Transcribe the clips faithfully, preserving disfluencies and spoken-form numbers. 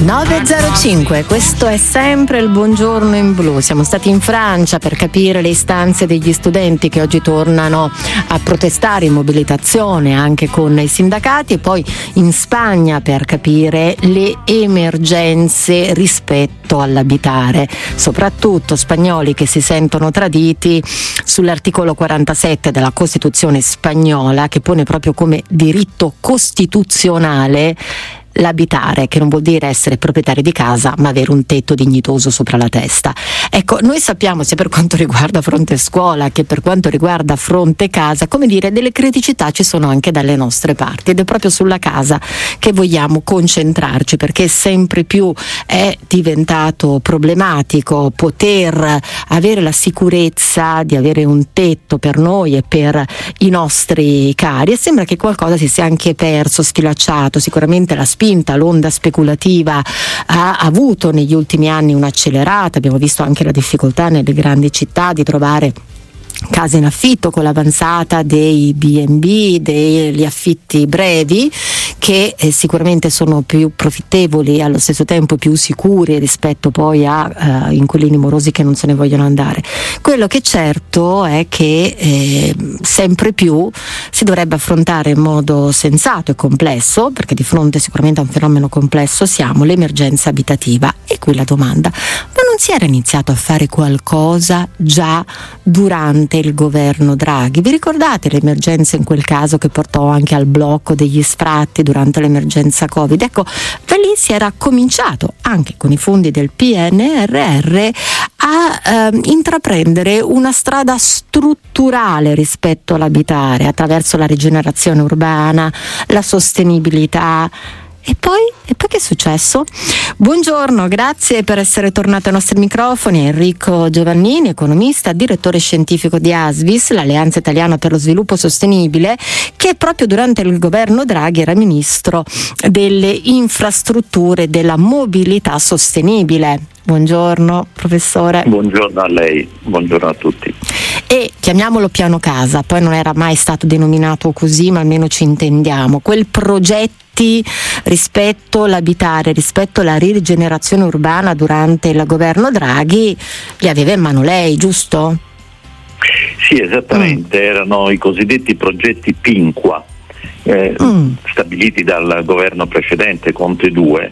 nove zero cinque, questo è sempre il Buongiorno in Blu. Siamo stati in Francia per capire le istanze degli studenti che oggi tornano a protestare in mobilitazione anche con i sindacati, e poi in Spagna per capire le emergenze rispetto all'abitare, soprattutto spagnoli che si sentono traditi sull'articolo quarantasette della Costituzione spagnola, che pone proprio come diritto costituzionale l'abitare, che non vuol dire essere proprietari di casa, ma avere un tetto dignitoso sopra la testa. Ecco, noi sappiamo, sia per quanto riguarda fronte scuola che per quanto riguarda fronte casa, come dire, delle criticità ci sono anche dalle nostre parti, ed è proprio sulla casa che vogliamo concentrarci, perché sempre più è diventato problematico poter avere la sicurezza di avere un tetto per noi e per i nostri cari, e sembra che qualcosa si sia anche perso, sfilacciato. Sicuramente la spinta, l'onda speculativa ha avuto negli ultimi anni un'accelerata, abbiamo visto anche la difficoltà nelle grandi città di trovare case in affitto con l'avanzata dei bi e bi, degli affitti brevi, che eh, sicuramente sono più profittevoli e allo stesso tempo più sicuri rispetto poi a uh, inquilini morosi che non se ne vogliono andare. Quello che è certo è che eh, sempre più si dovrebbe affrontare in modo sensato e complesso, perché di fronte sicuramente a un fenomeno complesso siamo, l'emergenza abitativa. E qui la domanda: ma non si era iniziato a fare qualcosa già durante il governo Draghi? Vi ricordate l'emergenza in quel caso che portò anche al blocco degli sfratti durante l'emergenza Covid? Ecco, da lì si era cominciato anche con i fondi del P N R R a eh, intraprendere una strada strutturale rispetto all'abitare, attraverso la rigenerazione urbana, la sostenibilità. E poi, e poi che è successo? Buongiorno, grazie per essere tornato ai nostri microfoni. Enrico Giovannini, economista, direttore scientifico di ASVIS, l'Alleanza Italiana per lo Sviluppo Sostenibile, che proprio durante il governo Draghi era ministro delle infrastrutture e della mobilità sostenibile. Buongiorno professore. Buongiorno a lei, buongiorno a tutti. E chiamiamolo piano casa, poi non era mai stato denominato così, ma almeno ci intendiamo. Quel progetto rispetto all'abitare, rispetto alla rigenerazione urbana durante il governo Draghi li aveva in mano lei, giusto? Sì, esattamente, mm. erano i cosiddetti progetti Pinqua, eh, mm. stabiliti dal governo precedente, Conte due.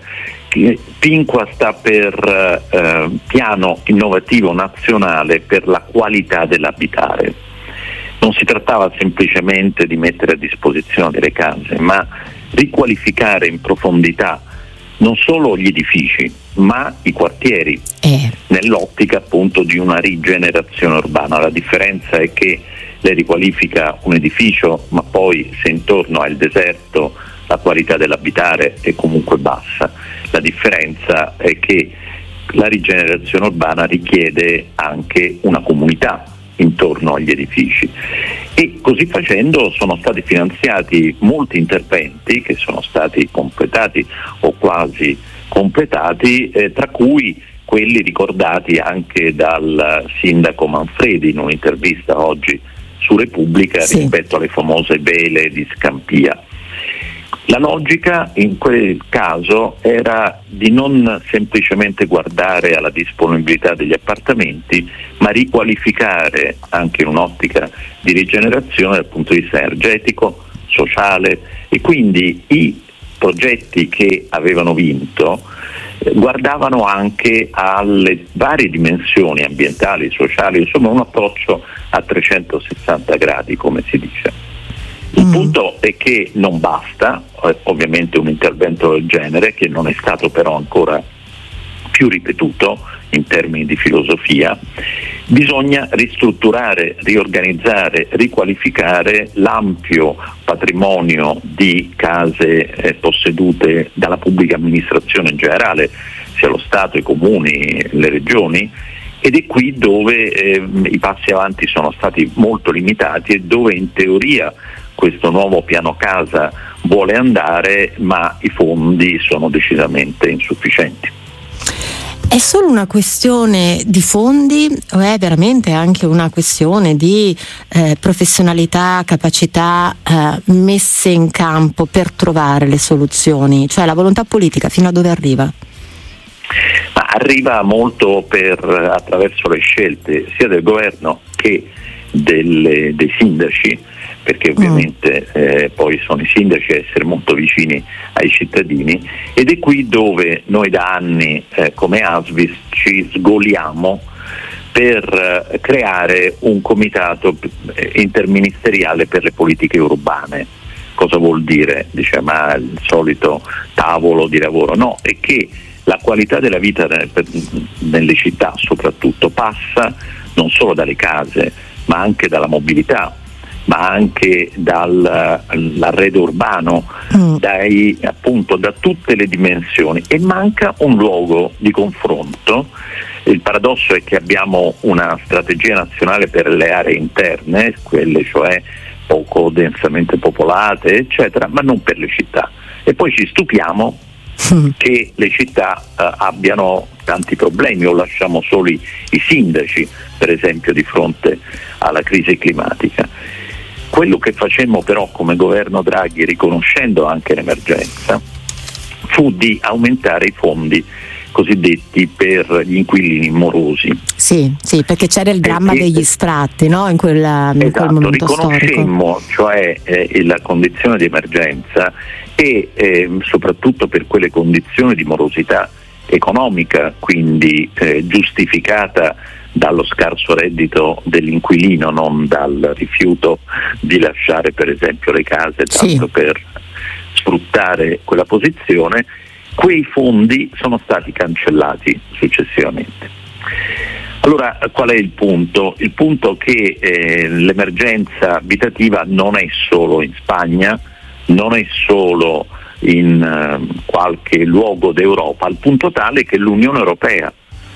Pinqua sta per eh, Piano Innovativo Nazionale per la Qualità dell'Abitare. Non si trattava semplicemente di mettere a disposizione delle case, ma riqualificare in profondità non solo gli edifici, ma i quartieri, eh. nell'ottica appunto di una rigenerazione urbana. La differenza è che lei riqualifica un edificio, ma poi se intorno ha il deserto la qualità dell'abitare è comunque bassa. La differenza è che la rigenerazione urbana richiede anche una comunità intorno agli edifici, e così facendo sono stati finanziati molti interventi che sono stati completati o quasi completati, eh, tra cui quelli ricordati anche dal sindaco Manfredi in un'intervista oggi su Repubblica, sì, rispetto alle famose vele di Scampia. La logica in quel caso era di non semplicemente guardare alla disponibilità degli appartamenti, ma riqualificare anche in un'ottica di rigenerazione dal punto di vista energetico, sociale, e quindi i progetti che avevano vinto eh, guardavano anche alle varie dimensioni ambientali, sociali, insomma un approccio a trecentosessanta gradi, come si dice. Il punto è che non basta, ovviamente, un intervento del genere, che non è stato però ancora più ripetuto in termini di filosofia. Bisogna ristrutturare, riorganizzare, riqualificare l'ampio patrimonio di case eh, possedute dalla pubblica amministrazione in generale, sia lo Stato, i comuni, le regioni, ed è qui dove eh, i passi avanti sono stati molto limitati e dove in teoria questo nuovo piano casa vuole andare, ma i fondi sono decisamente insufficienti. È solo una questione di fondi o è veramente anche una questione di eh, professionalità, capacità eh, messe in campo per trovare le soluzioni? Cioè la volontà politica fino a dove arriva? arriva molto per, attraverso le scelte sia del governo che delle, dei sindaci, perché ovviamente eh, poi sono i sindaci a essere molto vicini ai cittadini, ed è qui dove noi da anni eh, come Asvis ci sgoliamo per eh, creare un comitato eh, interministeriale per le politiche urbane. Cosa vuol dire? Dice, ma il solito tavolo di lavoro? No, è che la qualità della vita nelle città soprattutto passa non solo dalle case, ma anche dalla mobilità, ma anche dall'arredo urbano, mm. dai, appunto, da tutte le dimensioni, e manca un luogo di confronto. Il paradosso è che abbiamo una strategia nazionale per le aree interne, quelle cioè poco densamente popolate, eccetera, ma non per le città. E poi ci stupiamo mm. che le città eh, abbiano tanti problemi, o lasciamo soli i sindaci, per esempio, di fronte alla crisi climatica. Quello che facemmo però come governo Draghi, riconoscendo anche l'emergenza, fu di aumentare i fondi cosiddetti per gli inquilini morosi. Sì, sì, perché c'era il dramma perché, degli sfratti, no? In, quella, in esatto, quel momento riconoscemmo, storico. Cioè eh, la condizione di emergenza e eh, soprattutto per quelle condizioni di morosità economica, quindi eh, giustificata dallo scarso reddito dell'inquilino, non dal rifiuto di lasciare per esempio le case tanto sì. per sfruttare quella posizione. Quei fondi sono stati cancellati successivamente. Allora, qual è il punto? Il punto è che eh, l'emergenza abitativa non è solo in Spagna, non è solo in eh, qualche luogo d'Europa, al punto tale che l'Unione Europea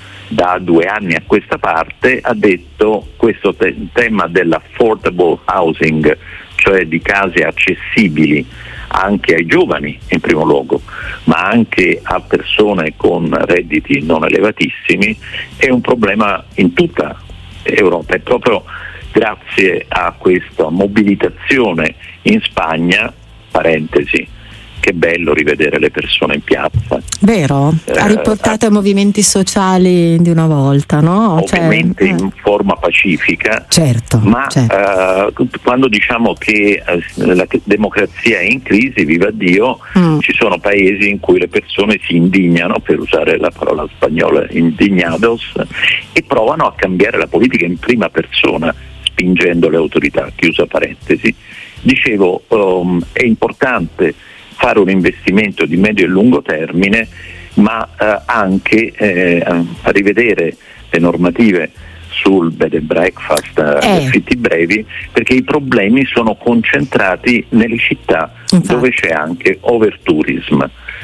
da due anni a questa parte ha detto questo te- tema dell'affordable housing, cioè di case accessibili anche ai giovani in primo luogo, ma anche a persone con redditi non elevatissimi, è un problema in tutta Europa. È proprio grazie a questa mobilitazione in Spagna, parentesi, che bello rivedere le persone in piazza. Vero, eh, ha riportato ai movimenti sociali di una volta, no? Ovviamente cioè, eh. in forma pacifica, certo, ma certo. Uh, quando diciamo che uh, la democrazia è in crisi, viva Dio, mm. ci sono paesi in cui le persone si indignano, per usare la parola spagnola indignados, e provano a cambiare la politica in prima persona, spingendo le autorità, chiusa parentesi. Dicevo, um, è importante fare un investimento di medio e lungo termine, ma eh, anche eh, a rivedere le normative sul bed and breakfast, eh. affitti brevi, perché i problemi sono concentrati nelle città, infatti, dove c'è anche overtourism.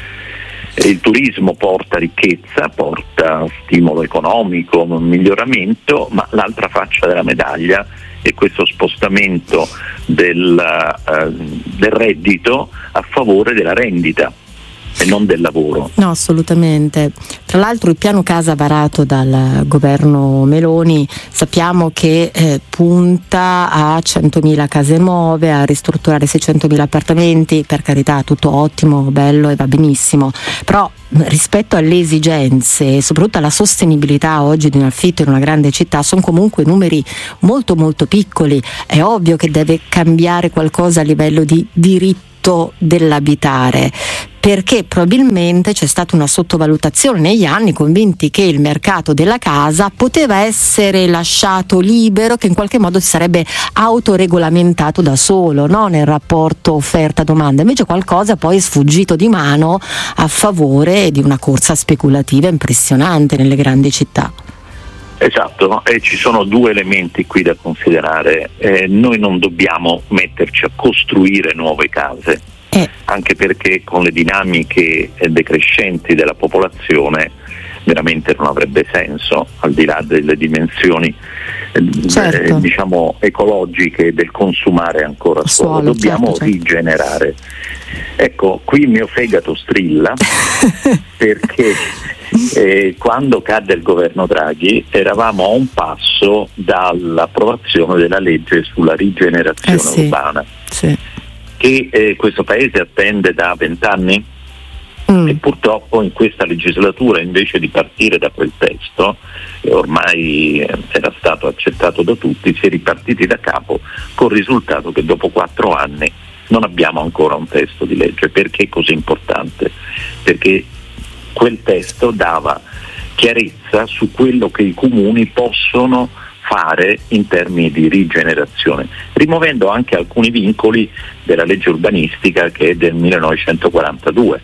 Il turismo porta ricchezza, porta stimolo economico, miglioramento, ma l'altra faccia della medaglia è questo spostamento del, uh, del reddito a favore della rendita e non del lavoro. No, assolutamente. Tra l'altro il piano casa varato dal governo Meloni sappiamo che eh, punta a centomila case nuove, a ristrutturare seicentomila appartamenti, per carità, tutto ottimo, bello e va benissimo, però rispetto alle esigenze e soprattutto alla sostenibilità oggi di un affitto in una grande città sono comunque numeri molto molto piccoli. È ovvio che deve cambiare qualcosa a livello di diritto dell'abitare, perché probabilmente c'è stata una sottovalutazione negli anni, convinti che il mercato della casa poteva essere lasciato libero, che in qualche modo si sarebbe autoregolamentato da solo, no? Nel rapporto offerta-domanda. Invece qualcosa poi è sfuggito di mano a favore di una corsa speculativa impressionante nelle grandi città. Esatto, e ci sono due elementi qui da considerare. Eh, noi non dobbiamo metterci a costruire nuove case, eh. anche perché con le dinamiche decrescenti della popolazione veramente non avrebbe senso, al di là delle dimensioni certo. eh, diciamo ecologiche del consumare ancora suolo, suolo dobbiamo certo, certo. rigenerare. Ecco, qui il mio fegato strilla perché eh, quando cadde il governo Draghi eravamo a un passo dall'approvazione della legge sulla rigenerazione eh sì, urbana sì. che eh, questo paese attende da vent'anni, Mm. E purtroppo in questa legislatura, invece di partire da quel testo, e ormai era stato accettato da tutti, si è ripartiti da capo, col risultato che dopo quattro anni non abbiamo ancora un testo di legge. Perché è così importante? Perché quel testo dava chiarezza su quello che i comuni possono fare in termini di rigenerazione, rimuovendo anche alcuni vincoli della legge urbanistica, che è del millenovecentoquarantadue.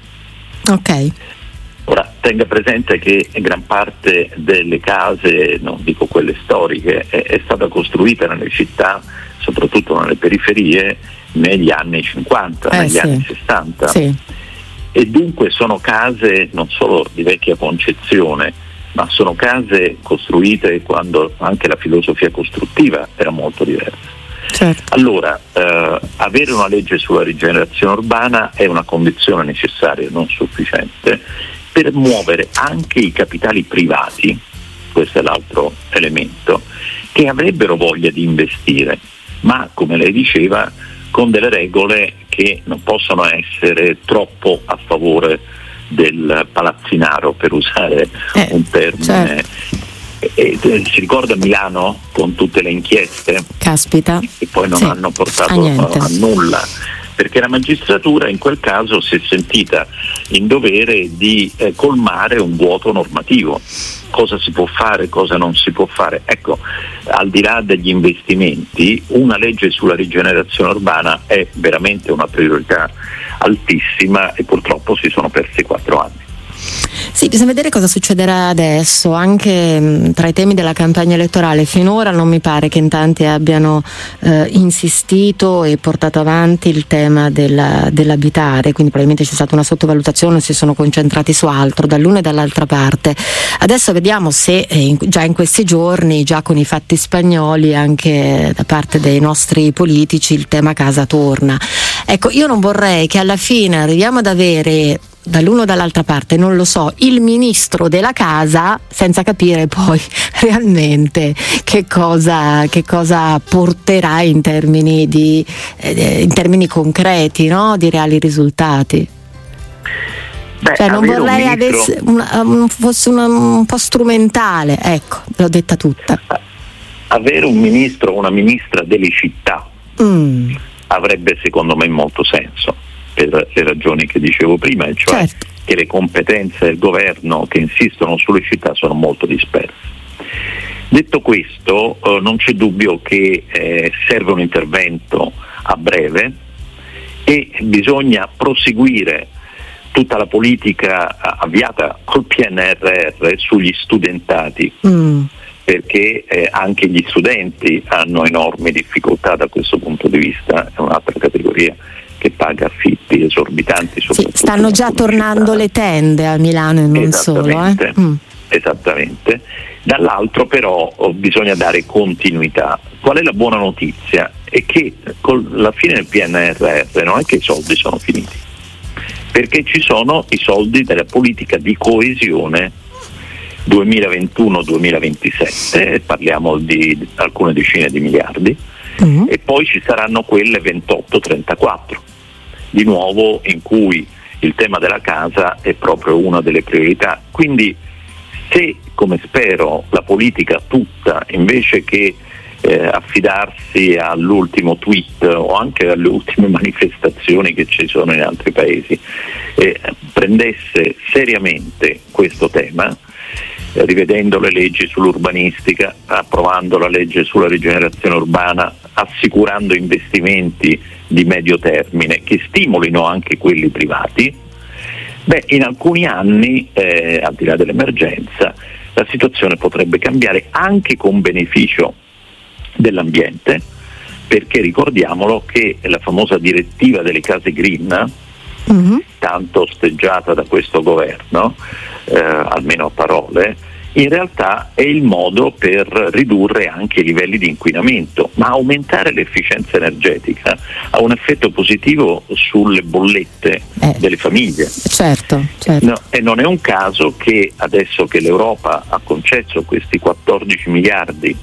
Ok. Ora, tenga presente che gran parte delle case, non dico quelle storiche, è, è stata costruita nelle città, soprattutto nelle periferie, negli anni cinquanta, eh, negli sì. anni sessanta. Sì. E dunque sono case non solo di vecchia concezione, ma sono case costruite quando anche la filosofia costruttiva era molto diversa. Certo. Allora, eh, avere una legge sulla rigenerazione urbana è una condizione necessaria, non sufficiente, per muovere anche i capitali privati, questo è l'altro elemento, che avrebbero voglia di investire, ma come lei diceva, con delle regole che non possono essere troppo a favore del palazzinaro, per usare eh, un termine. Certo. E, e, si ricorda Milano con tutte le inchieste? Caspita. Che poi non sì. hanno portato a, a nulla, perché la magistratura in quel caso si è sentita in dovere di eh, colmare un vuoto normativo. Cosa si può fare, cosa non si può fare. Ecco, al di là degli investimenti, una legge sulla rigenerazione urbana è veramente una priorità altissima e purtroppo si sono persi quattro anni. Sì, bisogna vedere cosa succederà adesso, anche mh, tra i temi della campagna elettorale. Finora non mi pare che in tanti abbiano eh, insistito e portato avanti il tema della, dell'abitare, quindi probabilmente c'è stata una sottovalutazione, si sono concentrati su altro dall'una e dall'altra parte. Adesso vediamo se eh, in, già in questi giorni, già con i fatti spagnoli, anche da parte dei nostri politici il tema casa torna. Ecco, io non vorrei che alla fine arriviamo ad avere dall'uno o dall'altra parte, non lo so, il ministro della casa, senza capire poi realmente che cosa, che cosa porterà in termini di eh, in termini concreti, no? Di reali risultati. Beh, cioè non vorrei un ministro... avesse una, un, fosse una, un po' strumentale, ecco, l'ho detta tutta. Avere un ministro o una ministra delle città mm. avrebbe secondo me molto senso, per le ragioni che dicevo prima, e cioè certo. che le competenze del governo che insistono sulle città sono molto disperse. Detto questo, eh, non c'è dubbio che eh, serve un intervento a breve e bisogna proseguire tutta la politica avviata col P N R R sugli studentati, mm. perché eh, anche gli studenti hanno enormi difficoltà da questo punto di vista, è un'altra categoria che paga affitti esorbitanti. Sì, stanno già tornando le tende a Milano e non solo. Eh? Mm. Esattamente. Dall'altro però oh, bisogna dare continuità. Qual è la buona notizia? È che con la fine del P N R R non è che i soldi sono finiti, perché ci sono i soldi della politica di coesione duemilaventuno duemilaventisette, parliamo di alcune decine di miliardi, mm. e poi ci saranno quelle ventotto trentaquattro, di nuovo in cui il tema della casa è proprio una delle priorità. Quindi se, come spero, la politica tutta, invece che eh, affidarsi all'ultimo tweet o anche alle ultime manifestazioni che ci sono in altri paesi, eh, prendesse seriamente questo tema, eh, rivedendo le leggi sull'urbanistica, approvando la legge sulla rigenerazione urbana, assicurando investimenti di medio termine che stimolino anche quelli privati, beh, in alcuni anni, eh, al di là dell'emergenza, la situazione potrebbe cambiare anche con beneficio dell'ambiente, perché ricordiamolo che la famosa direttiva delle case green, mm-hmm. tanto osteggiata da questo governo, eh, almeno a parole, in realtà è il modo per ridurre anche i livelli di inquinamento, ma aumentare l'efficienza energetica ha un effetto positivo sulle bollette eh, delle famiglie. Certo, certo. No, e non è un caso che adesso che l'Europa ha concesso questi quattordici miliardi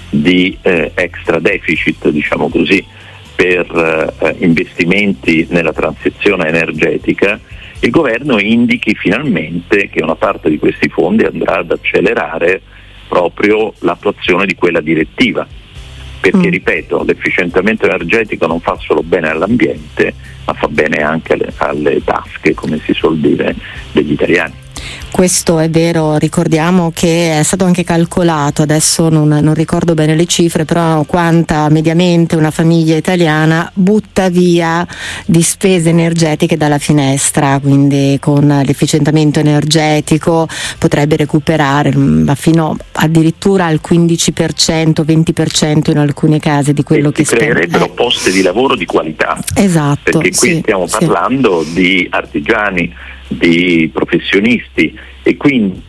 di eh, extra deficit, diciamo così, per eh, investimenti nella transizione energetica, il governo indichi finalmente che una parte di questi fondi andrà ad accelerare proprio l'attuazione di quella direttiva, perché mm. ripeto, l'efficientamento energetico non fa solo bene all'ambiente, ma fa bene anche alle, alle tasche, come si suol dire, degli italiani. Questo è vero, ricordiamo che è stato anche calcolato, adesso non, non ricordo bene le cifre, però quanta mediamente una famiglia italiana butta via di spese energetiche dalla finestra, quindi con l'efficientamento energetico potrebbe recuperare ma fino addirittura al quindici per cento, venti per cento in alcuni casi di quello e che si creerebbero eh. posti di lavoro di qualità. Esatto. Perché qui sì, stiamo sì. parlando di artigiani, di professionisti e quindi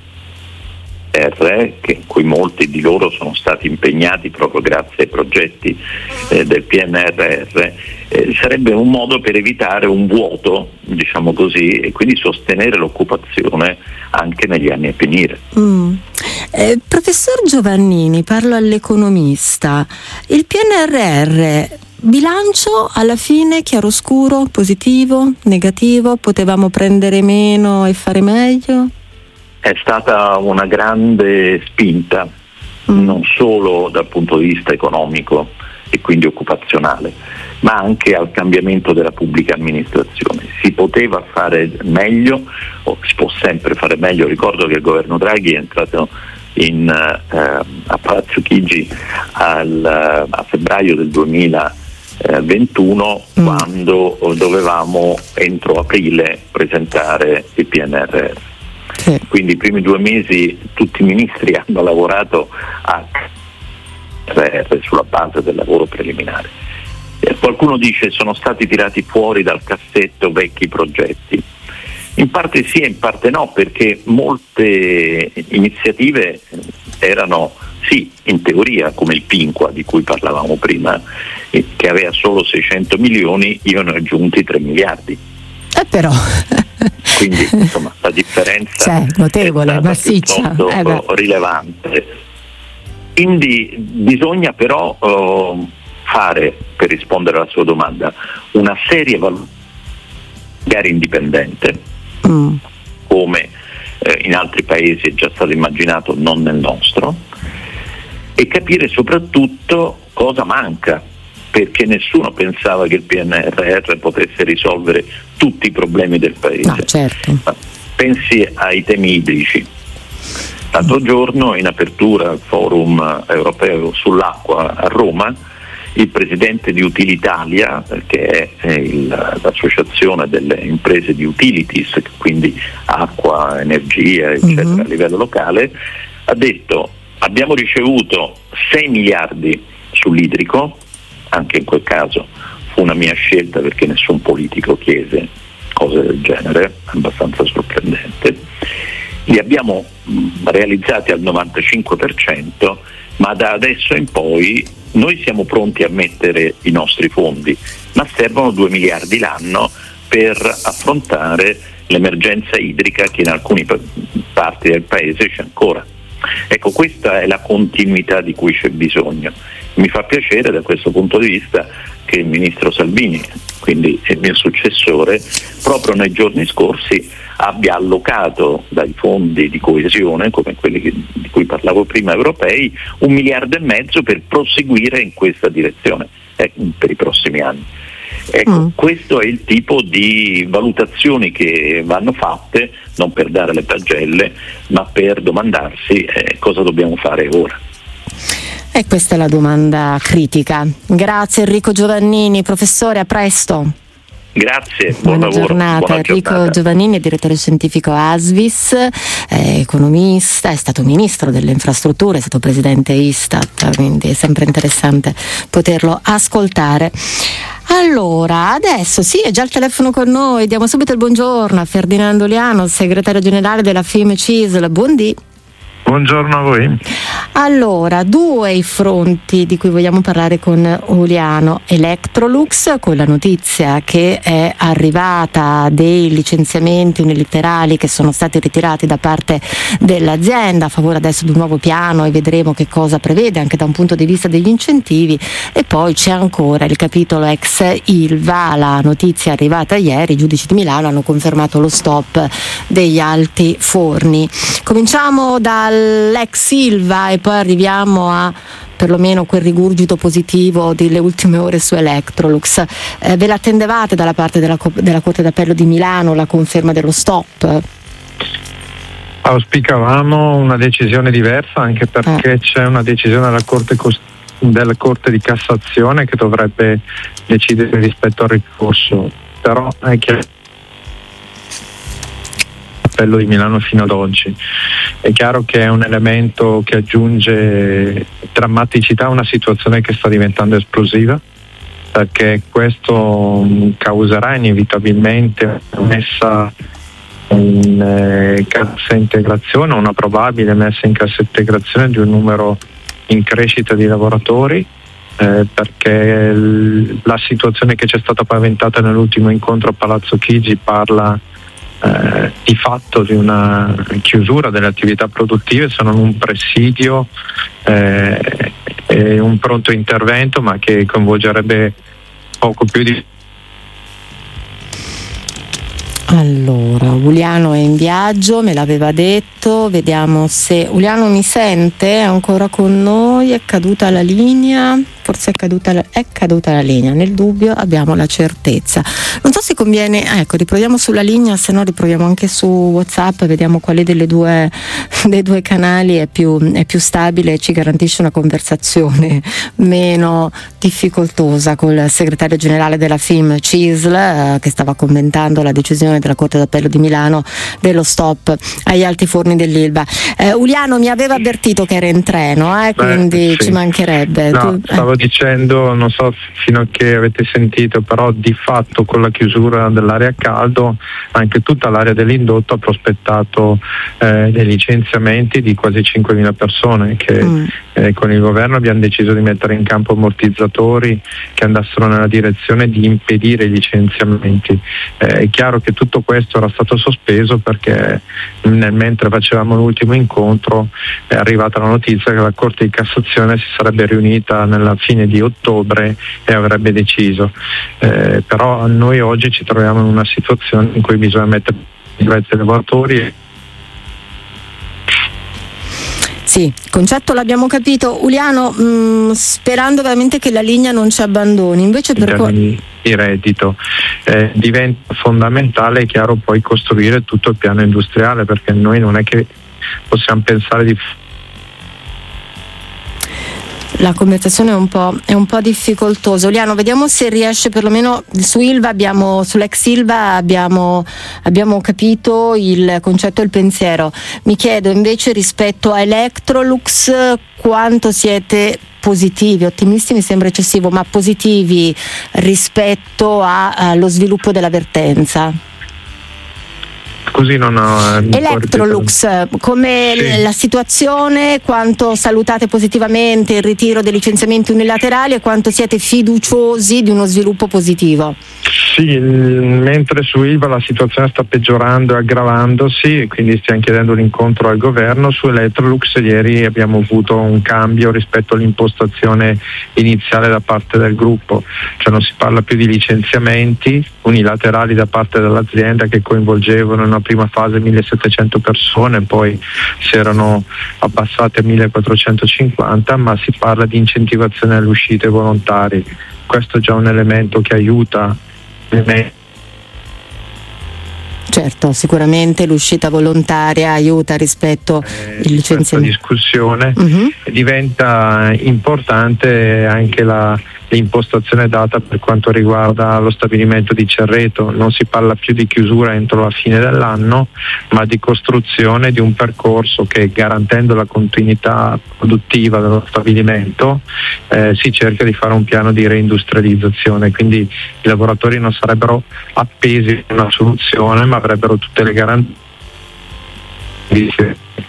R, che in cui molti di loro sono stati impegnati proprio grazie ai progetti eh, del P N R R, eh, sarebbe un modo per evitare un vuoto, diciamo così, e quindi sostenere l'occupazione anche negli anni a venire. Mm. Eh, professor Giovannini, parlo all'economista, il P N R R bilancio alla fine chiaroscuro, positivo, negativo, potevamo prendere meno e fare meglio? È stata una grande spinta, mm. non solo dal punto di vista economico e quindi occupazionale, ma anche al cambiamento della pubblica amministrazione. Si poteva fare meglio, o si può sempre fare meglio. Ricordo che il governo Draghi è entrato in, eh, a Palazzo Chigi al, a febbraio del duemilaventuno mm. quando dovevamo entro aprile presentare il P N R R. Sì. Quindi i primi due mesi tutti i ministri hanno lavorato a P N R R sulla base del lavoro preliminare. Eh, qualcuno dice sono stati tirati fuori dal cassetto vecchi progetti. In parte sì e in parte no, perché molte iniziative erano sì in teoria, come il Pinqua di cui parlavamo prima, eh, che aveva solo seicento milioni, io ne ho aggiunti tre miliardi. Eh però quindi insomma la differenza cioè, notevole, è massiccia, piuttosto eh rilevante. Quindi bisogna però uh, fare, per rispondere alla sua domanda, una seria valutazione magari indipendente, mm. come eh, in altri paesi è già stato immaginato, non nel nostro, e capire soprattutto cosa manca, perché nessuno pensava che il P N R R potesse risolvere tutti i problemi del paese. No, certo. Pensi ai temi idrici. L'altro giorno, in apertura al forum europeo sull'acqua a Roma, il presidente di Utilitalia, che è il, l'associazione delle imprese di utilities, quindi acqua, energia, eccetera, mm-hmm. a livello locale, ha detto: abbiamo ricevuto sei miliardi sull'idrico. Anche in quel caso fu una mia scelta, perché nessun politico chiese cose del genere, abbastanza sorprendente. Li abbiamo realizzati al novantacinque per cento, ma da adesso in poi noi siamo pronti a mettere i nostri fondi, ma servono due miliardi l'anno per affrontare l'emergenza idrica che in alcune parti del paese c'è ancora. Ecco, questa è la continuità di cui c'è bisogno. Mi fa piacere da questo punto di vista che il ministro Salvini, quindi il mio successore, proprio nei giorni scorsi abbia allocato dai fondi di coesione, come quelli che, di cui parlavo prima, europei, un miliardo e mezzo per proseguire in questa direzione eh, per i prossimi anni. Ecco, mm. questo è il tipo di valutazioni che vanno fatte, non per dare le pagelle, ma per domandarsi eh, cosa dobbiamo fare ora. E questa è la domanda critica. Grazie Enrico Giovannini, professore, a presto. Grazie, buon buona lavoro. Giornata. Buona Enrico giornata. Giovannini è direttore scientifico A S V I S, è economista, è stato ministro delle infrastrutture, è stato presidente Istat, quindi è sempre interessante poterlo ascoltare. Allora, adesso sì, è già al telefono con noi, diamo subito il buongiorno a Ferdinando Liano, segretario generale della F I M C I S L. Buondì. Buongiorno a voi. Allora, due i fronti di cui vogliamo parlare con Uliano. Electrolux, con la notizia che è arrivata dei licenziamenti unilaterali che sono stati ritirati da parte dell'azienda a favore adesso di un nuovo piano, e vedremo che cosa prevede anche da un punto di vista degli incentivi. E poi c'è ancora il capitolo ex Ilva, la notizia è arrivata ieri, i giudici di Milano hanno confermato lo stop degli alti forni. Cominciamo dall'ex Ilva e poi arriviamo a perlomeno quel rigurgito positivo delle ultime ore su Electrolux. Eh, ve l'attendevate dalla parte della, della Corte d'Appello di Milano la conferma dello stop? Auspicavamo una decisione diversa, anche perché eh. c'è una decisione della Corte, della Corte di Cassazione che dovrebbe decidere rispetto al ricorso, però è chiaro l'appello di Milano fino ad oggi. È chiaro che è un elemento che aggiunge drammaticità a una situazione che sta diventando esplosiva, perché questo causerà inevitabilmente una messa in eh, cassa integrazione, una probabile messa in cassa integrazione di un numero in crescita di lavoratori, eh, perché l- la situazione che c'è stata paventata nell'ultimo incontro a Palazzo Chigi parla Eh, di fatto di una chiusura delle attività produttive, se non un presidio eh, e un pronto intervento, ma che coinvolgerebbe poco più di... Allora, Uliano è in viaggio, me l'aveva detto, vediamo se Uliano mi sente, è ancora con noi, è caduta la linea, forse è caduta la, è caduta la linea, nel dubbio abbiamo la certezza. Non so se conviene, ecco, riproviamo sulla linea, se no riproviamo anche su WhatsApp, vediamo quale delle due, dei due canali è più, è più stabile e ci garantisce una conversazione meno difficoltosa col segretario generale della F I M Cisl, eh, che stava commentando la decisione della Corte d'Appello di Milano dello stop agli alti forni dell'Ilva. Eh, Uliano mi aveva avvertito che era in treno, eh, quindi Beh, sì. ci mancherebbe. No, tu, stavo eh. dicendo, non so fino a che avete sentito, però di fatto con la chiusura dell'area a caldo anche tutta l'area dell'indotto ha prospettato eh, dei licenziamenti di quasi cinquemila persone che mm. eh, con il governo abbiamo deciso di mettere in campo ammortizzatori che andassero nella direzione di impedire i licenziamenti. Eh, è chiaro che tutto questo era stato sospeso perché nel mentre facevamo l'ultimo incontro è arrivata la notizia che la Corte di Cassazione si sarebbe riunita nella fine di ottobre e avrebbe deciso. Eh, però noi oggi ci troviamo in una situazione in cui bisogna mettere in mezzo ai lavoratori. Sì, il concetto l'abbiamo capito. Uliano, mh, sperando veramente che la linea non ci abbandoni, invece per co- di reddito eh, diventa fondamentale, è chiaro, poi costruire tutto il piano industriale, perché noi non è che possiamo pensare di la conversazione è un po', è un po' difficoltosa. Uliano, vediamo se riesce perlomeno su Ilva, abbiamo, sull'ex Ilva abbiamo, abbiamo capito il concetto e il pensiero. Mi chiedo invece rispetto a Electrolux quanto siete positivi, ottimisti mi sembra eccessivo, ma positivi rispetto a, allo sviluppo della vertenza? Così non ho Electrolux, come sì. la situazione, quanto salutate positivamente il ritiro dei licenziamenti unilaterali e quanto siete fiduciosi di uno sviluppo positivo? Sì, mentre su Ilva la situazione sta peggiorando e aggravandosi, quindi stiamo chiedendo un incontro al governo. Su Electrolux ieri abbiamo avuto un cambio rispetto all'impostazione iniziale da parte del gruppo, cioè non si parla più di licenziamenti unilaterali da parte dell'azienda che coinvolgevano in una prima fase millesettecento persone, poi si erano abbassate a millequattrocentocinquanta, ma si parla di incentivazione alle uscite volontarie. Questo è già un elemento che aiuta. Certo, sicuramente l'uscita volontaria aiuta rispetto al eh, licenziamento. Questa discussione uh-huh. diventa importante anche la l'impostazione data per quanto riguarda lo stabilimento di Cerreto. Non si parla più di chiusura entro la fine dell'anno, ma di costruzione di un percorso che, garantendo la continuità produttiva dello stabilimento, eh, si cerca di fare un piano di reindustrializzazione, quindi i lavoratori non sarebbero appesi a una soluzione, ma avrebbero tutte le garanzie. Eh,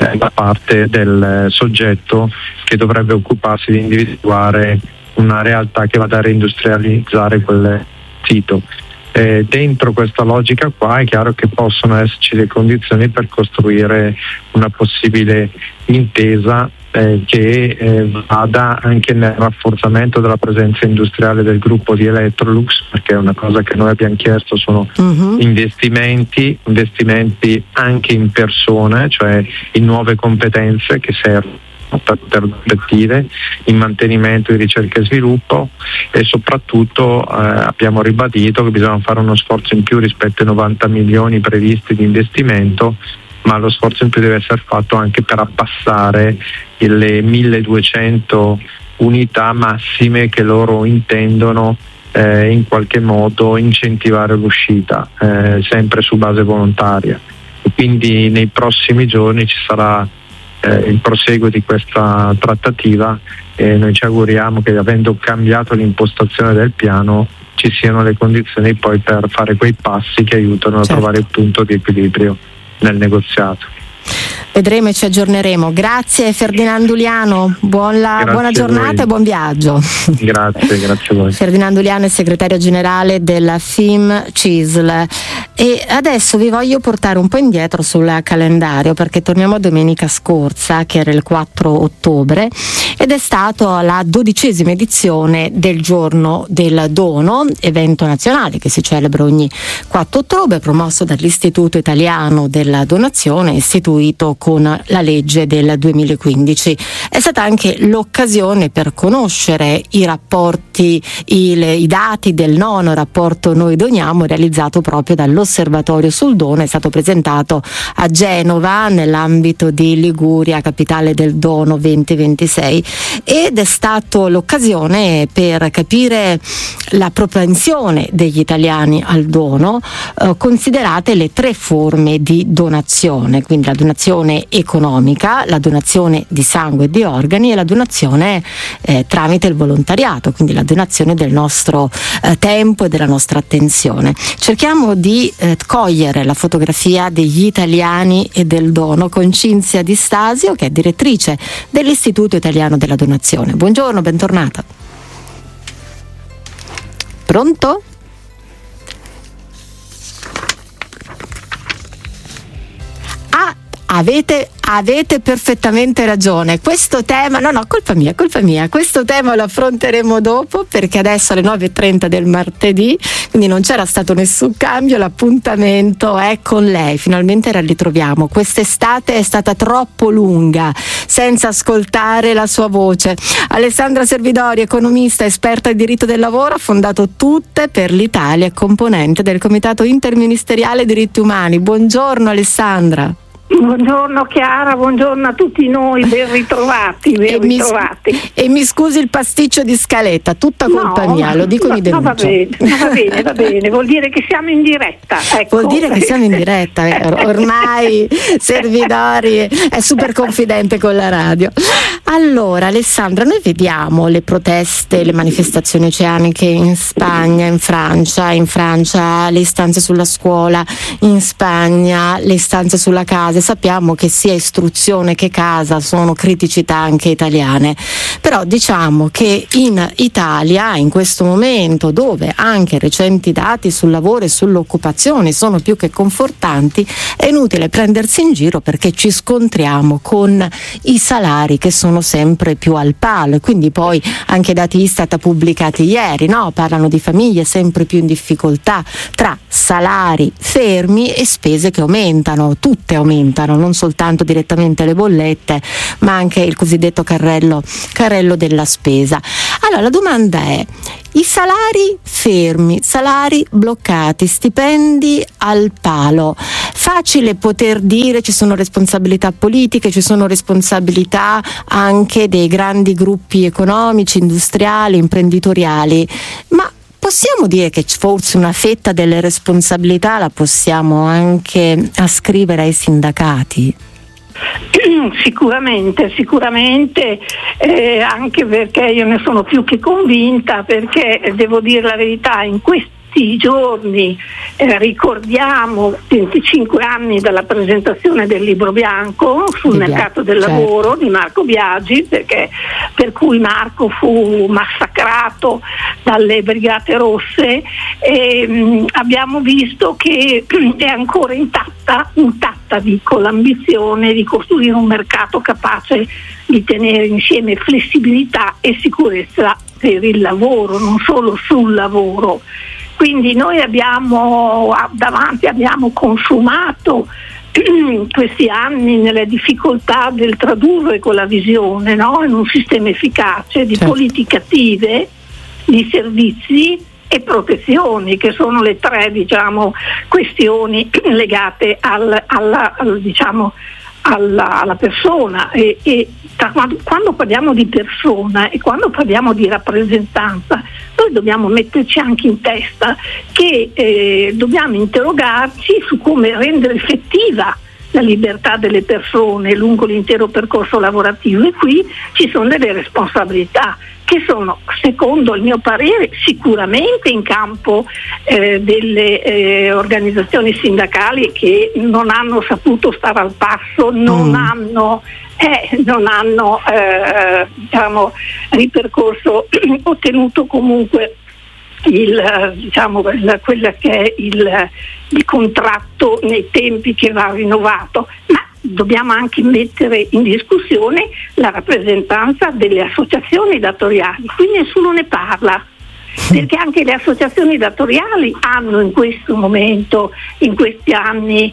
eh, da parte del soggetto che dovrebbe occuparsi di individuare una realtà che vada a reindustrializzare quel sito. Eh, dentro questa logica qua è chiaro che possono esserci le condizioni per costruire una possibile intesa eh, che eh, vada anche nel rafforzamento della presenza industriale del gruppo di Electrolux, perché una cosa che noi abbiamo chiesto sono uh-huh. investimenti, investimenti anche in persone, cioè in nuove competenze che servono per prospettive, in mantenimento di ricerca e sviluppo, e soprattutto eh, abbiamo ribadito che bisogna fare uno sforzo in più rispetto ai novanta milioni previsti di investimento, ma lo sforzo in più deve essere fatto anche per abbassare le milleduecento unità massime che loro intendono eh, in qualche modo incentivare l'uscita, eh, sempre su base volontaria. E quindi nei prossimi giorni ci sarà Eh, il proseguo di questa trattativa e noi ci auguriamo che, avendo cambiato l'impostazione del piano, ci siano le condizioni poi per fare quei passi che aiutano certo. a trovare il punto di equilibrio nel negoziato. Vedremo e ci aggiorneremo. Grazie Ferdinando Uliano, buona, buona giornata e buon viaggio. Grazie, grazie a voi. Ferdinando Uliano è segretario generale della F I M C I S L. E adesso vi voglio portare un po' indietro sul calendario, perché torniamo a domenica scorsa, che era il quattro ottobre, ed è stata la dodicesima edizione del Giorno del Dono, evento nazionale che si celebra ogni quattro ottobre, promosso dall'Istituto Italiano della Donazione, istituito con la legge del duemilaquindici. È stata anche l'occasione per conoscere i rapporti, i, le, i dati del nono rapporto Noi Doniamo, realizzato proprio dall'Osservatorio sul Dono. È stato presentato a Genova nell'ambito di Liguria, capitale del dono duemilaventisei, ed è stato l'occasione per capire la propensione degli italiani al dono, eh, considerate le tre forme di donazione, quindi la donazione economica, la donazione di sangue e di organi e la donazione eh, tramite il volontariato, quindi la donazione del nostro eh, tempo e della nostra attenzione. Cerchiamo di eh, cogliere la fotografia degli italiani e del dono con Cinzia Di Stasio, che è direttrice dell'Istituto Italiano della Donazione. Buongiorno, bentornata. Pronto? Ah, avete Avete perfettamente ragione, questo tema, no no, colpa mia, colpa mia, questo tema lo affronteremo dopo, perché adesso alle nove e trenta del martedì, quindi non c'era stato nessun cambio, l'appuntamento è con lei, finalmente la ritroviamo. Quest'estate è stata troppo lunga senza ascoltare la sua voce. Alessandra Servidori, economista, esperta di diritto del lavoro, ha fondato Tutte per l'Italia, componente del Comitato Interministeriale Diritti Umani. Buongiorno Alessandra. Buongiorno Chiara, buongiorno a tutti noi, ben ritrovati, ben e, ritrovati. Mi, e mi scusi il pasticcio di scaletta, tutta colpa no, mia, lo dico no, mi denuncio. No, va bene, va bene, va bene, vuol dire che siamo in diretta. Ecco. Vuol dire che siamo in diretta, eh, ormai Servidori è super confidente con la radio. Allora Alessandra, noi vediamo le proteste, le manifestazioni oceaniche in Spagna, in Francia, in Francia le istanze sulla scuola, in Spagna le istanze sulla casa. Sappiamo che sia istruzione che casa sono criticità anche italiane, però diciamo che in Italia, in questo momento dove anche recenti dati sul lavoro e sull'occupazione sono più che confortanti, è inutile prendersi in giro, perché ci scontriamo con i salari che sono sempre più al palo, e quindi poi anche i dati Istat pubblicati ieri, no? Parlano di famiglie sempre più in difficoltà, tra salari fermi e spese che aumentano, tutte aumentano, non soltanto direttamente le bollette, ma anche il cosiddetto carrello, carrello della spesa. Allora la domanda è: i salari fermi, salari bloccati, stipendi al palo, facile poter dire ci sono responsabilità politiche, ci sono responsabilità anche dei grandi gruppi economici, industriali, imprenditoriali, ma possiamo dire che forse una fetta delle responsabilità la possiamo anche ascrivere ai sindacati? Sicuramente, sicuramente, eh, anche perché io ne sono più che convinta, perché devo dire la verità, in questo tutti i giorni eh, ricordiamo venticinque anni dalla presentazione del libro bianco sul Bia- mercato del certo. lavoro di Marco Biagi, perché, per cui Marco fu massacrato dalle Brigate Rosse, e mh, abbiamo visto che è ancora intatta, intatta dico, l'ambizione di costruire un mercato capace di tenere insieme flessibilità e sicurezza per il lavoro, non solo sul lavoro. Quindi noi abbiamo davanti, abbiamo consumato questi anni nelle difficoltà del tradurre quella visione, no? In un sistema efficace di certo. politiche attive, di servizi e protezioni, che sono le tre, diciamo, questioni legate al, alla, al, diciamo, alla, alla persona. E, e tra, quando, quando parliamo di persona e quando parliamo di rappresentanza, noi dobbiamo metterci anche in testa che eh, dobbiamo interrogarci su come rendere effettiva la libertà delle persone lungo l'intero percorso lavorativo, e qui ci sono delle responsabilità che sono, secondo il mio parere, sicuramente in campo eh, delle eh, organizzazioni sindacali che non hanno saputo stare al passo, non mm. hanno Eh, non hanno eh, diciamo, ripercorso, ottenuto comunque il, diciamo, il, quella che è il, il contratto nei tempi che va rinnovato, ma dobbiamo anche mettere in discussione la rappresentanza delle associazioni datoriali. Qui nessuno ne parla, perché anche le associazioni datoriali hanno in questo momento, in questi anni,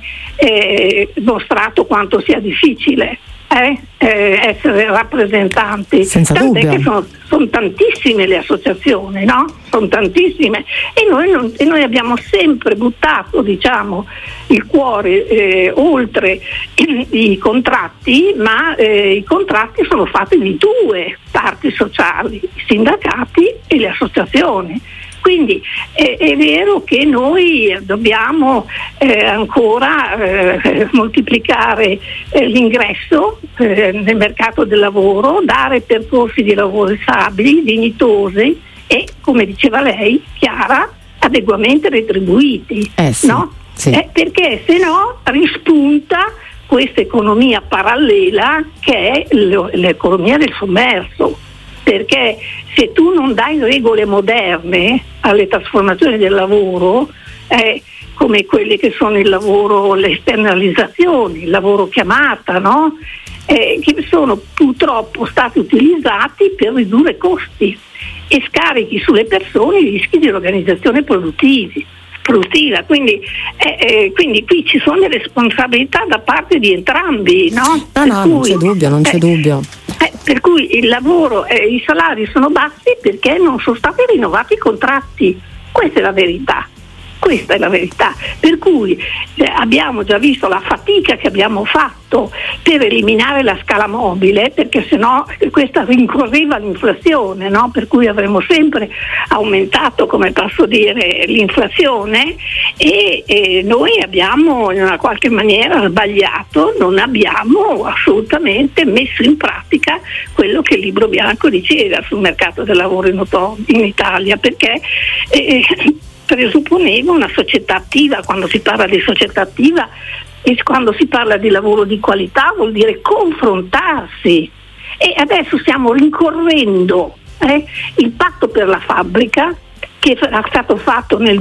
eh, mostrato quanto sia difficile Eh, eh, essere rappresentanti. Senza Tant'è dubbio. che sono, sono tantissime le associazioni, no? Sono tantissime, e noi, non, e noi abbiamo sempre buttato, diciamo, il cuore eh, oltre i, i contratti, ma eh, i contratti sono fatti di due parti sociali, i sindacati e le associazioni. Quindi eh, è vero che noi dobbiamo eh, ancora eh, moltiplicare eh, l'ingresso eh, nel mercato del lavoro, dare percorsi di lavoro stabili, dignitosi e, come diceva lei, Chiara, adeguamente retribuiti. Eh sì, no? sì. Eh, perché se no rispunta questa economia parallela che è l'economia del sommerso. Perché se tu non dai regole moderne alle trasformazioni del lavoro, eh, come quelle che sono il lavoro, le esternalizzazioni, il lavoro chiamata, no? eh, che sono purtroppo stati utilizzati per ridurre costi e scarichi sulle persone i rischi di organizzazione produttivi. produttiva, quindi, eh, eh, quindi qui ci sono le responsabilità da parte di entrambi, no? No, no, cui, non c'è dubbio, non c'è eh, dubbio. Eh, per cui il lavoro e eh, i salari sono bassi perché non sono stati rinnovati i contratti, questa è la verità. Questa è la verità, per cui eh, abbiamo già visto la fatica che abbiamo fatto per eliminare la scala mobile, perché sennò questa rincorreva l'inflazione, no? Per cui avremmo sempre aumentato, come posso dire, l'inflazione e, e noi abbiamo in una qualche maniera sbagliato, non abbiamo assolutamente messo in pratica quello che il libro bianco diceva sul mercato del lavoro in, in Italia, perché eh, presupponeva una società attiva. Quando si parla di società attiva e quando si parla di lavoro di qualità vuol dire confrontarsi, e adesso stiamo rincorrendo eh, il patto per la fabbrica che era stato fatto nel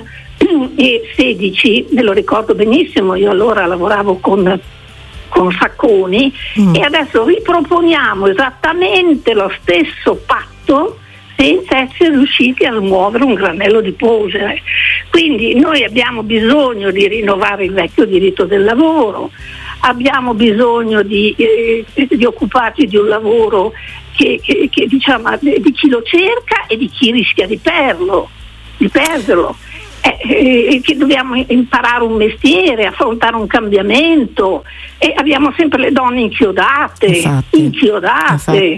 duemilasedici, me lo ricordo benissimo, io allora lavoravo con con Sacconi mm. e adesso riproponiamo esattamente lo stesso patto senza essere riusciti a smuovere un granello di polvere. Quindi noi abbiamo bisogno di rinnovare il vecchio diritto del lavoro, abbiamo bisogno di, eh, di occuparci di un lavoro che, che, che diciamo di chi lo cerca e di chi rischia di perderlo, di perderlo. Eh, eh, che dobbiamo imparare un mestiere, affrontare un cambiamento, e abbiamo sempre le donne inchiodate, infatti, inchiodate. infatti.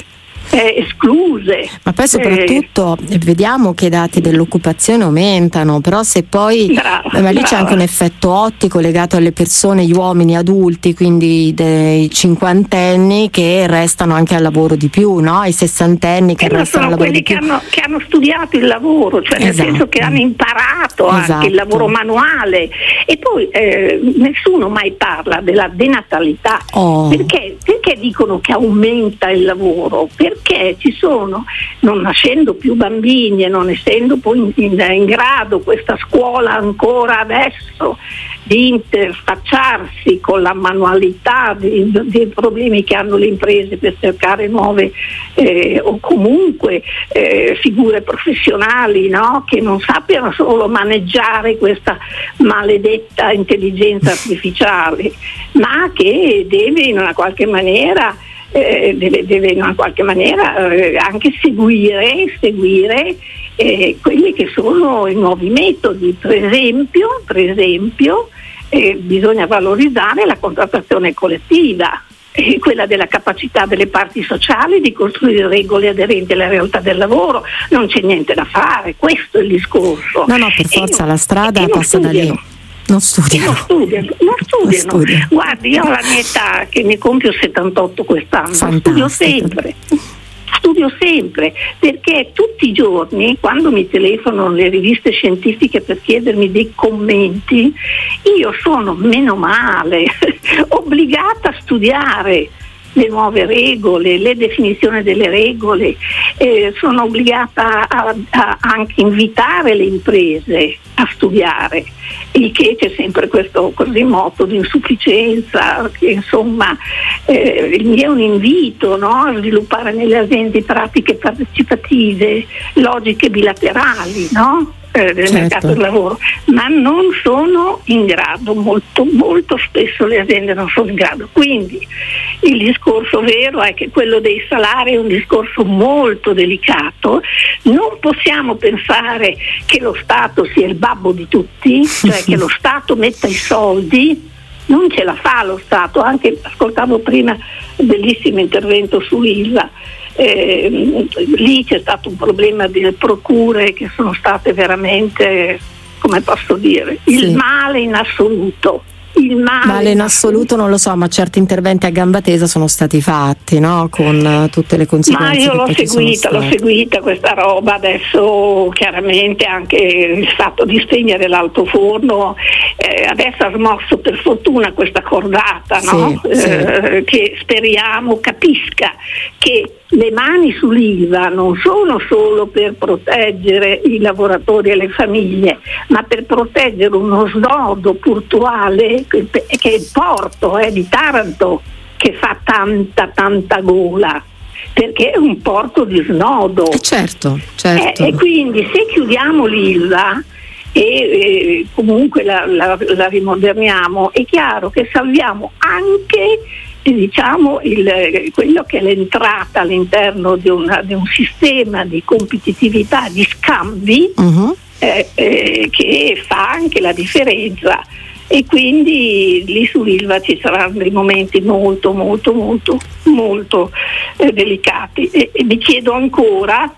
eh, escluse. Ma poi soprattutto eh, vediamo che i dati dell'occupazione aumentano, però se poi brava, ma lì brava. c'è anche un effetto ottico legato alle persone, gli uomini adulti, quindi dei cinquantenni che restano anche al lavoro di più, no? I sessantenni che eh, restano al sono lavoro di quelli più. che hanno, che hanno studiato il lavoro, cioè nel Esatto. senso che hanno imparato Esatto. anche il lavoro manuale. E poi eh, nessuno mai parla della denatalità. Oh. Perché, perché dicono che aumenta il lavoro? Perché ci sono, non nascendo più bambini e non essendo poi in, in, in grado questa scuola ancora adesso di interfacciarsi con la manualità dei, dei problemi che hanno le imprese per cercare nuove eh, o comunque eh, figure professionali, no? Che non sappiano solo maneggiare questa maledetta intelligenza artificiale, ma che deve in una qualche maniera eh, deve, deve in una qualche maniera eh, anche seguire seguire eh, quelli che sono i nuovi metodi. Per esempio, per esempio eh, bisogna valorizzare la contrattazione collettiva, eh, quella della capacità delle parti sociali di costruire regole aderenti alla realtà del lavoro. Non c'è niente da fare, questo è il discorso. No, no, per forza e, la strada passa da lì. Non studiano. Non studiano, non studiano. Non studiano. Guardi, io ho la mia età, che ne compio settantotto quest'anno, Fantastico. studio sempre. Studio sempre, perché tutti i giorni, quando mi telefonano le riviste scientifiche per chiedermi dei commenti, io sono, meno male, obbligata a studiare le nuove regole, le definizioni delle regole, eh, sono obbligata a, a anche invitare le imprese a studiare, il che c'è sempre questo così moto di insufficienza, che insomma eh, il mio è un invito, no? A sviluppare nelle aziende pratiche partecipative, logiche bilaterali, no? Eh, del certo. mercato del lavoro, ma non sono in grado, molto molto spesso le aziende non sono in grado. Quindi il discorso vero è che quello dei salari è un discorso molto delicato. Non possiamo pensare che lo Stato sia il babbo di tutti, cioè che lo Stato metta i soldi. Non ce la fa lo Stato. Anche ascoltavo prima un bellissimo intervento su Ilva. Eh, lì c'è stato un problema delle procure che sono state veramente, come posso dire, il sì. male in assoluto. Il male, male in assoluto non lo so, ma certi interventi a gamba tesa sono stati fatti, no? Con uh, tutte le conseguenze. Ma io che l'ho poi ci seguita, sono l'ho state. seguita questa roba. Adesso chiaramente anche il fatto di spegnere l'altoforno eh, adesso ha smosso per fortuna questa cordata, no? Sì, eh, sì. Che speriamo capisca che le mani sull'I V A non sono solo per proteggere i lavoratori e le famiglie, ma per proteggere uno snodo portuale che è il porto eh, di Taranto, che fa tanta tanta gola, perché è un porto di snodo. Eh certo, certo. Eh, e quindi se chiudiamo l'Ilva e eh, comunque la, la, la rimoderniamo, è chiaro che salviamo anche diciamo il, quello che è l'entrata all'interno di, una, di un sistema di competitività, di scambi uh-huh. eh, eh, che fa anche la differenza. E quindi lì sull'Ilva ci saranno dei momenti molto molto molto molto eh, delicati e, e mi chiedo ancora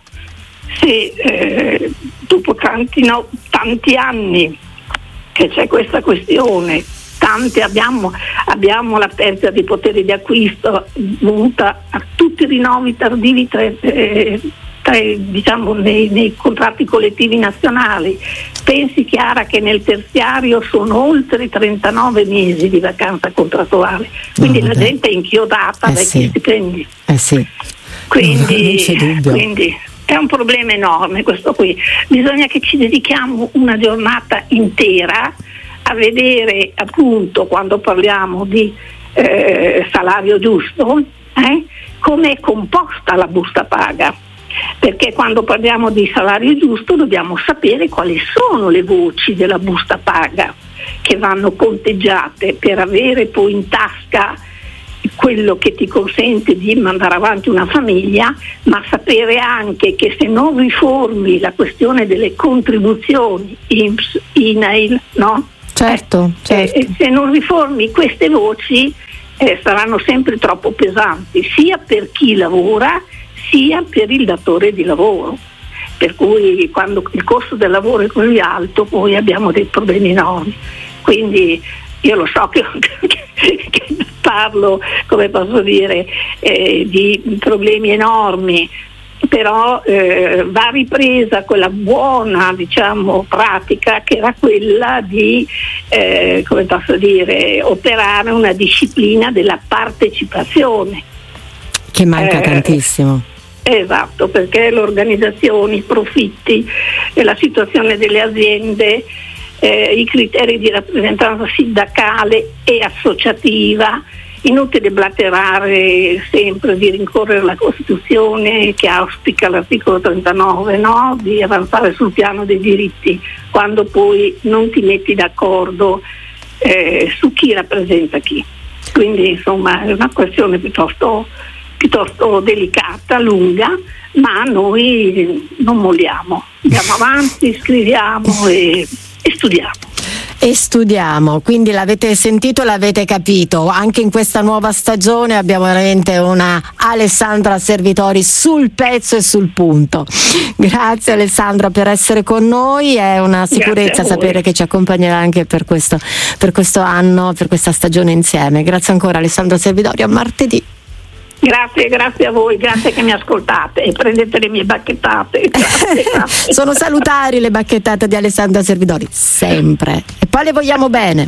se eh, dopo tanti, no, tanti anni che c'è questa questione, tante abbiamo, abbiamo la perdita di potere di acquisto dovuta a tutti i rinnovi tardivi tra, eh, tra, diciamo, nei, nei contratti collettivi nazionali. Pensi, Chiara, che nel terziario sono oltre trentanove mesi di vacanza contrattuale, quindi no, la beh. gente è inchiodata eh dai sì. stipendi. Eh sì. Quindi, non c'è dubbio. quindi è un problema enorme questo qui. Bisogna che ci dedichiamo una giornata intera a vedere, appunto, quando parliamo di eh, salario giusto, eh, come è composta la busta paga. Perché quando parliamo di salario giusto dobbiamo sapere quali sono le voci della busta paga che vanno conteggiate per avere poi in tasca quello che ti consente di mandare avanti una famiglia, ma sapere anche che se non riformi la questione delle contribuzioni I N P S, I N A I L, no? Certo, eh, certo. Eh, se non riformi queste voci eh, saranno sempre troppo pesanti, sia per chi lavora sia per il datore di lavoro. Per cui quando il costo del lavoro è così alto poi abbiamo dei problemi enormi. Quindi io lo so che, che, che parlo, come posso dire, eh, di problemi enormi, però eh, va ripresa quella buona, diciamo, pratica che era quella di eh, come posso dire, operare una disciplina della partecipazione che manca eh, tantissimo. Esatto, perché l'organizzazione, i profitti e la situazione delle aziende, eh, i criteri di rappresentanza sindacale e associativa. Inutile blatterare sempre di rincorrere la Costituzione che auspica l'articolo trentanove, no? Di avanzare sul piano dei diritti, quando poi non ti metti d'accordo eh, su chi rappresenta chi. Quindi insomma è una questione piuttosto, piuttosto delicata, lunga, ma noi non molliamo, andiamo avanti, scriviamo e, e studiamo. E studiamo, quindi l'avete sentito, l'avete capito, anche in questa nuova stagione abbiamo veramente una Alessandra Servitori sul pezzo e sul punto. Grazie Alessandra per essere con noi, è una sicurezza sapere che ci accompagnerà anche per questo, per questo anno, per questa stagione insieme. Grazie ancora Alessandra Servitori, a martedì. Grazie, grazie a voi, grazie che mi ascoltate e prendete le mie bacchettate. Grazie, grazie. Sono salutari le bacchettate di Alessandra Servitori, sempre. E poi le vogliamo bene.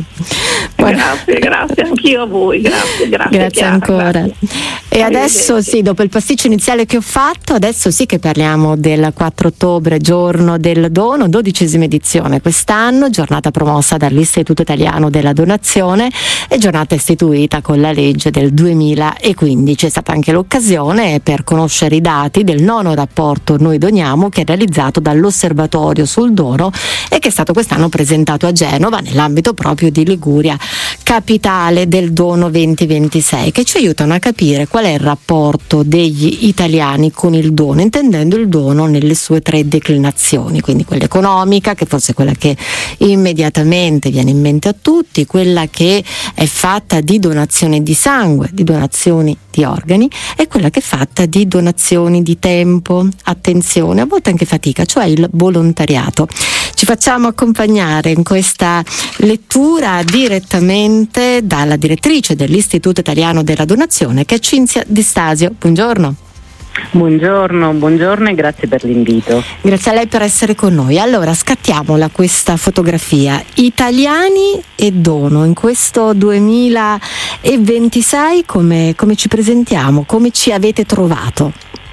Grazie, grazie, anch'io a voi, grazie, grazie. Grazie Chiara, ancora. Grazie. E adesso sì, dopo il pasticcio iniziale che ho fatto, adesso sì che parliamo del quattro ottobre, giorno del dono, dodicesima edizione quest'anno, giornata promossa dall'Istituto Italiano della Donazione e giornata istituita con la legge del duemilaquindici. È stata anche l'occasione per conoscere i dati del nono rapporto Noi Doniamo, che è realizzato dall'Osservatorio sul Dono e che è stato quest'anno presentato a Genova nell'ambito proprio di Liguria, capitale del dono duemilaventisei, che ci aiutano a capire qual è il rapporto degli italiani con il dono, intendendo il dono nelle sue tre declinazioni, quindi quella economica, che forse è quella che immediatamente viene in mente a tutti, quella che è fatta di donazione di sangue, di donazioni di organi, e quella che è fatta di donazioni di tempo, attenzione, a volte anche fatica, cioè il volontariato. Ci facciamo accompagnare in questa lettura direttamente dalla direttrice dell'Istituto Italiano della Donazione, che è Cinzia Di Stasio. Buongiorno. Buongiorno, buongiorno e grazie per l'invito. Grazie a lei per essere con noi. Allora, scattiamola questa fotografia. Italiani e dono. In questo duemilaventisei come, come ci presentiamo? Come ci avete trovato?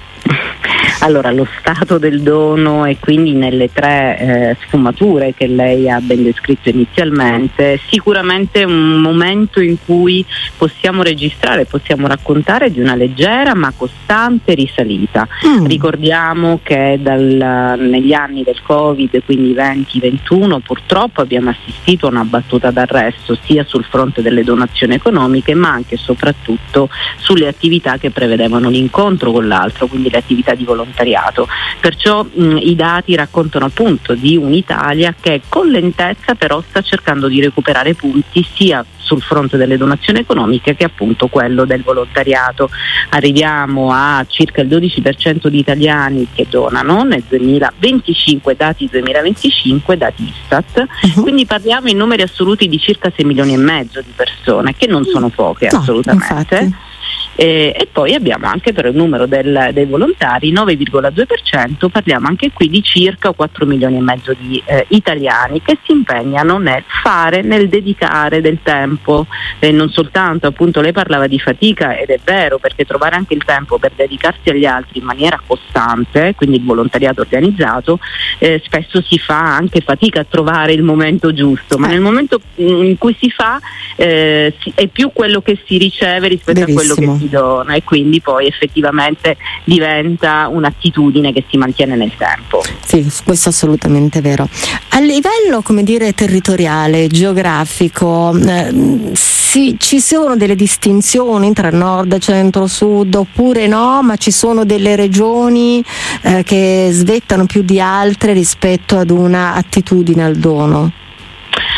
Allora, lo stato del dono e quindi nelle tre eh, sfumature che lei ha ben descritto inizialmente, sicuramente un momento in cui possiamo registrare, possiamo raccontare di una leggera ma costante risalita. Mm. Ricordiamo che dal, negli anni del Covid, quindi venti ventuno, purtroppo abbiamo assistito a una battuta d'arresto sia sul fronte delle donazioni economiche ma anche e soprattutto sulle attività che prevedevano l'incontro con l'altro, quindi le attività di volontariato. Perciò mh, i dati raccontano appunto di un'Italia che con lentezza però sta cercando di recuperare punti sia sul fronte delle donazioni economiche che appunto quello del volontariato. Arriviamo a circa il dodici per cento di italiani che donano nel duemilaventicinque, dati duemilaventicinque, dati Istat, uh-huh. Quindi parliamo in numeri assoluti di circa sei milioni e mezzo di persone, che non sono poche, no, assolutamente. Infatti. Eh, e poi abbiamo anche per il numero del, dei volontari nove virgola due per cento, parliamo anche qui di circa quattro milioni e mezzo di eh, italiani che si impegnano nel fare, nel dedicare del tempo, eh, non soltanto, appunto lei parlava di fatica ed è vero, perché trovare anche il tempo per dedicarsi agli altri in maniera costante, quindi il volontariato organizzato, eh, spesso si fa anche fatica a trovare il momento giusto, ma nel momento in cui si fa eh, si, è più quello che si riceve rispetto Verissimo. a quello che si dona, e quindi poi effettivamente diventa un'attitudine che si mantiene nel tempo. Sì, questo è assolutamente vero. A livello, come dire, territoriale, geografico, eh, sì, ci sono delle distinzioni tra nord, centro, sud, oppure no, ma ci sono delle regioni eh, che svettano più di altre rispetto ad una attitudine al dono?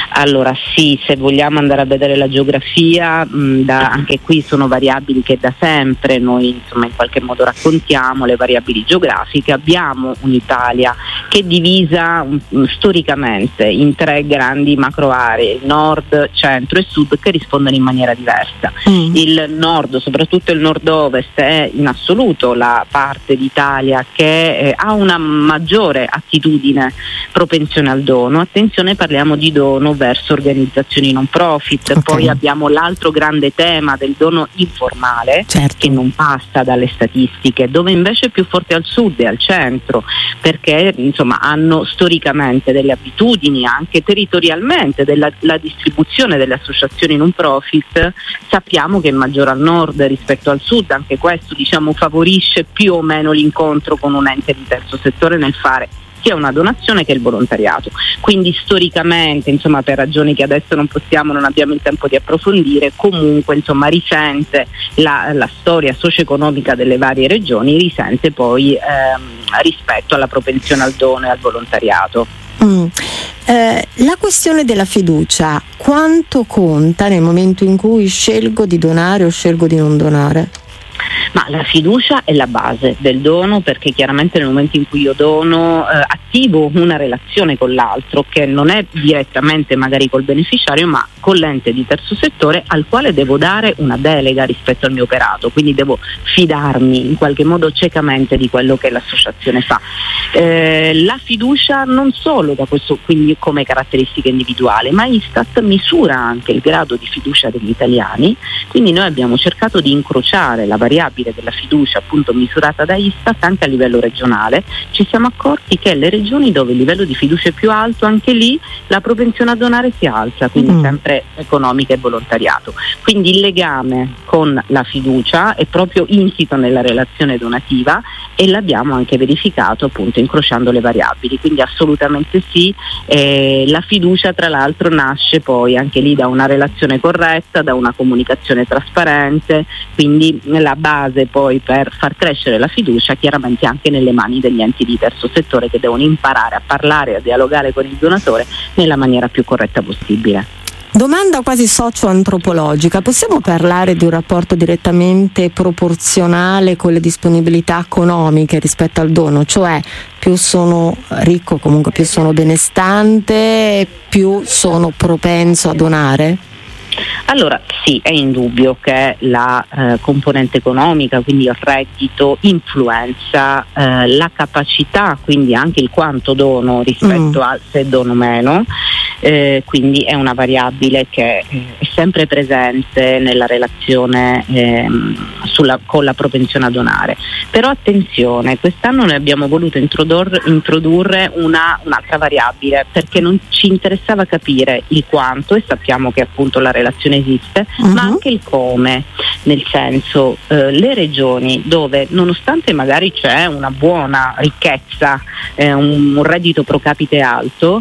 Allora sì, se vogliamo andare a vedere la geografia, mh, da, anche qui sono variabili che da sempre noi insomma in qualche modo raccontiamo, le variabili geografiche. Abbiamo un'Italia che è divisa mh, storicamente in tre grandi macro aree, nord, centro e sud, che rispondono in maniera diversa. Mm. Il nord, soprattutto il nord-ovest, è in assoluto la parte d'Italia che eh, ha una maggiore attitudine, propensione al dono. Attenzione, parliamo di dono verso organizzazioni non profit. Okay. Poi abbiamo l'altro grande tema del dono informale, certo, che non passa dalle statistiche, dove invece è più forte al sud e al centro, perché insomma hanno storicamente delle abitudini, anche territorialmente, della la distribuzione delle associazioni non profit sappiamo che è maggiore al nord rispetto al sud. Anche questo diciamo favorisce più o meno l'incontro con un ente di terzo settore nel fare sia una donazione che il volontariato. Quindi storicamente, insomma, per ragioni che adesso non possiamo, non abbiamo il tempo di approfondire, comunque insomma risente la, la storia socio-economica delle varie regioni, risente poi ehm, rispetto alla propensione al dono e al volontariato. Mm. Eh, la questione della fiducia, quanto conta nel momento in cui scelgo di donare o scelgo di non donare? Ma la fiducia è la base del dono, perché chiaramente nel momento in cui io dono eh, attivo una relazione con l'altro che non è direttamente magari col beneficiario, ma con l'ente di terzo settore al quale devo dare una delega rispetto al mio operato, quindi devo fidarmi in qualche modo ciecamente di quello che l'associazione fa. Eh, la fiducia non solo da questo, quindi come caratteristica individuale, ma Istat misura anche il grado di fiducia degli italiani, quindi noi abbiamo cercato di incrociare la variabile della fiducia appunto misurata da Istat anche a livello regionale. Ci siamo accorti che le regioni dove il livello di fiducia è più alto, anche lì la propensione a donare si alza, quindi mm. sempre economica e volontariato. Quindi il legame con la fiducia è proprio insito nella relazione donativa e l'abbiamo anche verificato appunto incrociando le variabili, quindi assolutamente sì. Eh, la fiducia tra l'altro nasce poi anche lì da una relazione corretta, da una comunicazione trasparente, quindi la base poi per far crescere la fiducia chiaramente anche nelle mani degli enti di terzo settore, che devono imparare a parlare e a dialogare con il donatore nella maniera più corretta possibile. Domanda quasi socio-antropologica: possiamo parlare di un rapporto direttamente proporzionale con le disponibilità economiche rispetto al dono? Cioè più sono ricco, comunque più sono benestante, più sono propenso a donare? Allora sì, è indubbio che la eh, componente economica, quindi il reddito, influenza eh, la capacità, quindi anche il quanto dono rispetto mm. a se dono meno. Eh, quindi è una variabile che eh, è sempre presente nella relazione ehm, sulla, con la propensione a donare. Però attenzione, quest'anno noi abbiamo voluto introdurre, introdurre una, un'altra variabile, perché non ci interessava capire il quanto, e sappiamo che appunto la relazione esiste, uh-huh. ma anche il come, nel senso eh, le regioni dove nonostante magari c'è una buona ricchezza, eh, un, un reddito pro capite alto,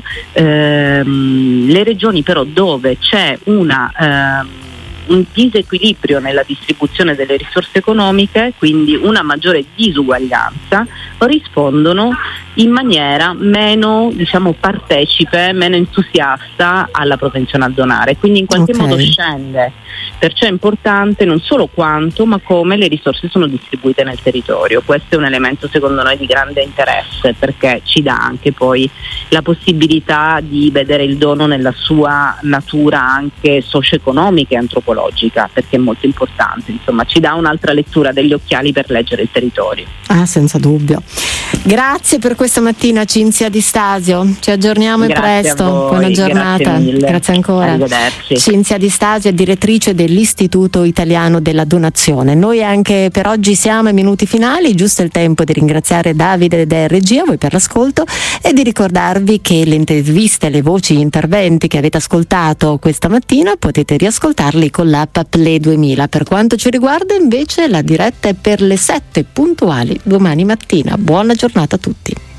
ehm, le regioni però dove c'è una ehm, un disequilibrio nella distribuzione delle risorse economiche, quindi una maggiore disuguaglianza, rispondono in maniera meno, diciamo, partecipe, meno entusiasta alla propensione a donare, quindi in qualche okay. modo scende. Perciò è importante non solo quanto, ma come le risorse sono distribuite nel territorio. Questo è un elemento secondo noi di grande interesse, perché ci dà anche poi la possibilità di vedere il dono nella sua natura anche socio-economica e antropologica, perché è molto importante, insomma ci dà un'altra lettura degli occhiali per leggere il territorio. Ah, senza dubbio. Grazie per questa mattina Cinzia Di Stasio, ci aggiorniamo grazie presto, buona giornata. Grazie mille. Grazie ancora. Arrivederci. Cinzia Di Stasio è direttrice dell'Istituto Italiano della Donazione. Noi anche per oggi siamo ai minuti finali, giusto il tempo di ringraziare Davide da regia, voi per l'ascolto, e di ricordarvi che le interviste, le voci, gli interventi che avete ascoltato questa mattina potete riascoltarli con l'app Play duemila. Per quanto ci riguarda invece la diretta è per le sette puntuali domani mattina. Buona giornata a tutti.